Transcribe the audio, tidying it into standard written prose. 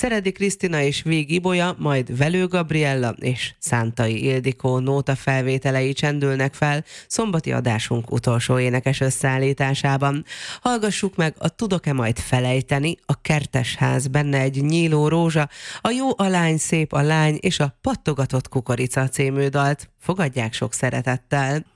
Szeredi Krisztina és Vég Ibolya, majd Velő Gabriella és Szántai Ildikó nóta felvételei csendülnek fel szombati adásunk utolsó énekes összeállításában. Hallgassuk meg a Tudok-e majd felejteni, a Kertesház, benne egy nyíló rózsa, a Jó a lány, szép a lány és a Pattogatott kukorica című dalt. Fogadják sok szeretettel!